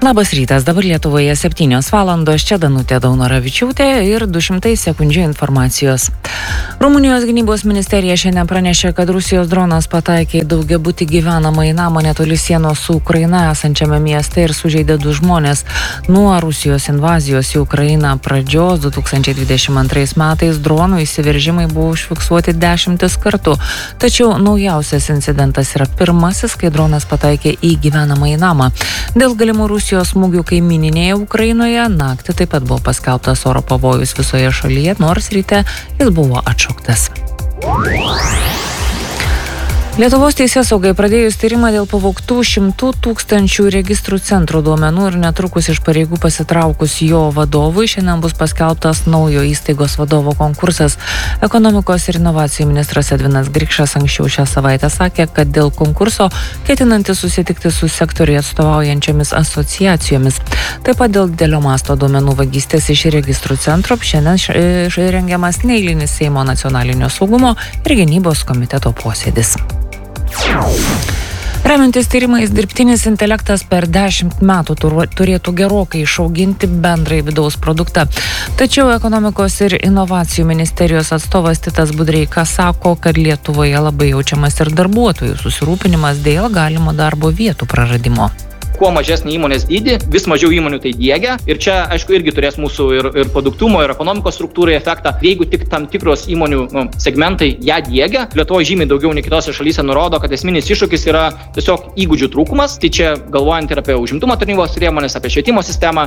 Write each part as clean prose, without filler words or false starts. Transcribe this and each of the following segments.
Labas rytas, dabar Lietuvoje 7 valandos, čia Danutė Daunoravičiūtė ir 200 sekundžių informacijos. Rumunijos gynybos ministerija šiandien pranešė, kad Rusijos dronas pataikė į daugiabutį gyvenamąjį namą netoli sienos su Ukraina esančiame mieste ir sužeidė 2 žmonės. Nuo Rusijos invazijos į Ukrainą pradžios 2022 metais dronų įsiveržimai buvo užfiksuoti 10 kartų. Tačiau naujausias incidentas yra pirmasis, kai dronas pataikė į gyvenamąjį namą. Dėl galimų Rusijos smūgių kaimyninėje Ukrainoje naktį taip pat buvo paskelbtas oro pavojus visoje šalyje, nors ryte jis buvo atšauktas. Lietuvos teisėsaugai pradėjus tyrimą dėl pavogtų 100 000 registrų centro duomenų ir netrukus iš pareigų pasitraukus jo vadovui, šiandien bus paskelbtas naujo įstaigos vadovo konkursas. Ekonomikos ir inovacijų ministras Edvinas Grikšas anksčiau šią savaitę sakė, kad dėl konkurso ketinantis susitikti su sektoriui atstovaujančiamis asociacijomis. Taip pat dėl didelio masto duomenų vagystės iš registrų centro šiandien rengiamas neeilinis Seimo nacionalinio saugumo ir gynybos komiteto posėdis. Remiantis tyrimais, dirbtinis intelektas per 10 metų turėtų gerokai išauginti bendrąjį vidaus produktą. Tačiau ekonomikos ir inovacijų ministerijos atstovas Titas Budreika sako, kad Lietuvoje labai jaučiamas ir darbuotojų susirūpinimas dėl galimo darbo vietų praradimo. Kuo mažesnį įmonės dydį, vis mažiau įmonių tai diegia. Ir čia, aišku, irgi turės mūsų ir produktumo, ir ekonomikos struktūrai efektą. Jeigu tik tam tikros įmonių segmentai ją diegia, Lietuvoje žymiai daugiau nei kitose šalyse nurodo, kad esminis iššūkis yra tiesiog įgūdžių trūkumas. Tai čia galvojant ir apie užimtumo tarnybos priemonės, apie švietimo sistemą.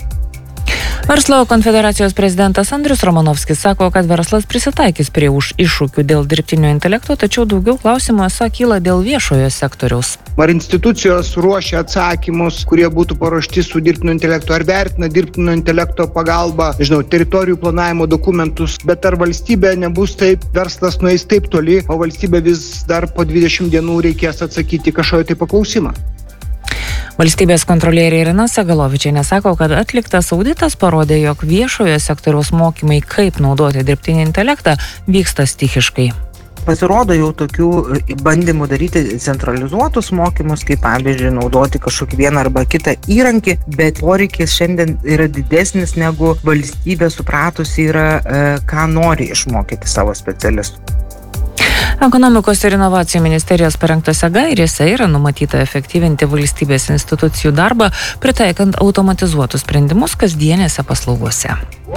Verslo konfederacijos prezidentas Andrius Romanovskis sako, kad verslas prisitaikys prie iššūkių dėl dirbtinio intelekto, tačiau daugiau klausimų kyla dėl viešojo sektoriaus. Ar institucijos ruošia atsakymus, kurie būtų paruošti su dirbtinio intelekto, ar vertina dirbtinio intelekto pagalba, teritorijų planavimo dokumentus, bet ar valstybė nebus taip, verslas nueis taip toli, o valstybė vis dar po 20 dienų reikės atsakyti kažkokį paklausimą. Valstybės kontrolierė Irina Segalovičienė sako, kad atliktas auditas parodė, jog viešojo sektoriaus mokymai, kaip naudoti dirbtinį intelektą, vyksta stichiškai. Pasirodo jau tokių bandymų daryti centralizuotus mokymus, kaip pavyzdžiui naudoti kažkokį vieną arba kitą įrankį, bet poreikis šiandien yra didesnis negu valstybė supratusi yra, ką nori išmokyti savo specialistų. Ekonomikos ir inovacijų ministerijos parengtose gairėse yra numatyta efektyvinti valstybės institucijų darbą, pritaikant automatizuotus sprendimus kasdienėse paslaugose.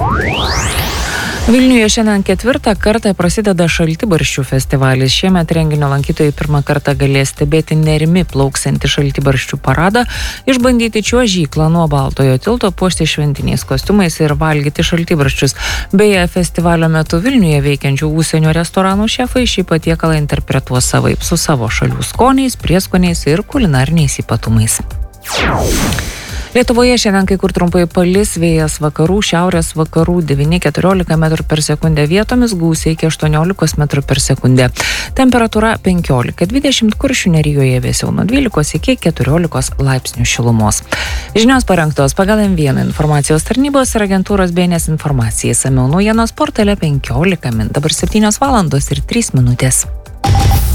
Vilniuje šiandien 4. kartą prasideda Šaltibarščių festivalis. Šiemet renginio lankytojai pirmą kartą galės stebėti nerimi plauksiantį Šaltibarščių paradą, išbandyti čiuožyklą nuo Baltojo tilto, puošti šventiniais kostiumais ir valgyti šaltibarščius. Beje, festivalio metu Vilniuje veikiančių užsienio restoranų šefai šį patiekalą interpretuos savaip su savo šalių skoniais, prieskoniais ir kulinariniais ypatumais. Lietuvoje šiandien kai kur trumpai palis, vėjas vakarų, šiaurės vakarų 9–14 m/s, vietomis gūsiai iki 18 m/s. Temperatūra 15–20, Kuršių Nerijoje vėsiau nuo 12 iki 14 laipsnių šilumos. Žinios parengtos pagal M1 informacijos tarnybos ir agentūros BNS informacijai. Išsamiau naujienos portale 15 min. Dabar 7 valandos ir 3 minutės.